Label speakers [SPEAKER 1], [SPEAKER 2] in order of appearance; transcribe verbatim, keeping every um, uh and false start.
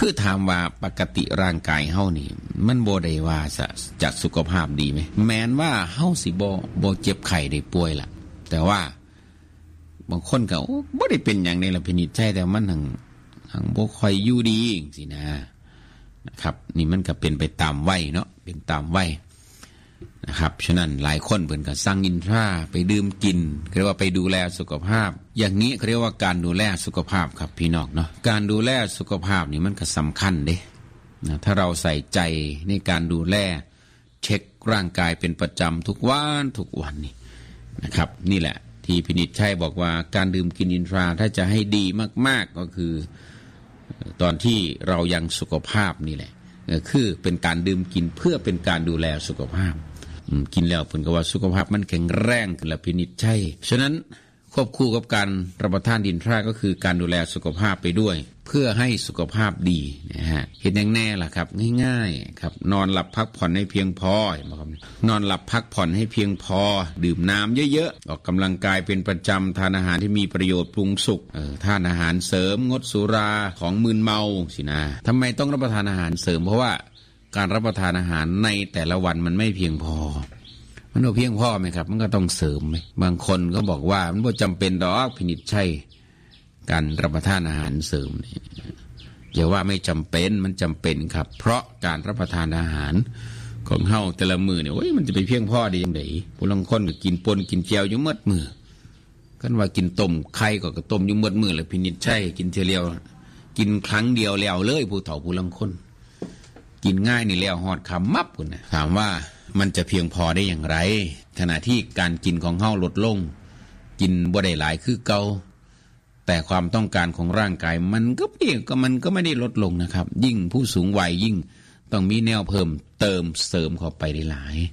[SPEAKER 1] คือถามว่าปกติร่างกายเฮานี่มันบ่ได้ว่าจะสุขภาพดีไหมแม้นว่าเฮาสิบ่บ่เจ็บไข้ได้ป่วยล่ะแต่ว่าบางคนก็บ่ได้เป็นหยังในละพินิจใช่แต่มันหังหังบ่ค่อยอยู่ดีสินะนะครับนี่มันก็เป็นไปตามวัยเนาะเป็นตามวัยนะครับฉะนั้นหลายคนเพิ่นก็สั่งอินทราไปดื่มกินเรียกว่าไปดูแลสุขภาพอย่างนี้เขาเรียกว่าการดูแลสุขภาพครับพี่น้องเนาะการดูแลสุขภาพนี่มันก็สำคัญเด้นะถ้าเราใส่ใจในการดูแลเช็คร่างกายเป็นประจำทุกวันทุกวันนี่นะครับนี่แหละที่พินิจชัยบอกว่าการดื่มกินอินทราถ้าจะให้ดีมากๆก็คือตอนที่เรายังสุขภาพนี่แหละคือเป็นการดื่มกินเพื่อเป็นการดูแลสุขภาพกินแล้วผลก็ว่าสุขภาพมันแข็งแรงขึ้นและพินิจใช่ฉะนั้นควบคู่กับการรับประทานอินทราก็คือการดูแลสุขภาพไปด้วยเพื่อให้สุขภาพดีนะฮะเห็นอย่างแน่ล่ะครับง่ายๆครับนอนหลับพักผ่อนให้เพียงพอเห็นไหมครับนอนหลับพักผ่อนให้เพียงพอดื่มน้ำเยอะๆออกกำลังกายเป็นประจำทานอาหารที่มีประโยชน์ปรุงสุกเออทานอาหารเสริมงดสุราของมึนเมาสินะทำไมต้องรับประทานอาหารเสริมเพราะว่าการรับประทานอาหารในแต่ละวันมันไม่เพียงพอมันบ่เพียงพอไหมครับมันก็ต้องเสริมไหมบางคนก็บอกว่ามันบ่จำเป็นดอกพินิจใช่การรับประทานอาหารเสริมนี่อย่าว่าไม่จำเป็นมันจำเป็นครับเพราะการรับประทานอาหารของเฮาแต่ละมื้อเนี่ยโอ้ยมันจะไปเพียงพอได้ยังไงผู้ลางคนก็กินป่นกินแจ่วอยู่หมดมื้อกันว่ากินต้มไข่ก็ก็ต้มอยู่หมดมื้อแล้วพินิจใช่กินเที่ยวเดียวกินครั้งเดียวแล้วเลยผู้เฒ่าผู้ลางคนกินง่ายนี่แล้วฮอดคำมับพุ่นน่ะถามว่ามันจะเพียงพอได้อย่างไรขณะที่การกินของเฮาลดลงกินบ่ได้หลายคือเก่าแต่ความต้องการของร่างกายมันก็เองก็มันก็ไม่ได้ลดลงนะครับยิ่งผู้สูงวัยยิ่งต้องมีแนวเพิ่มเติมเสริมเข้าไปได้หลาย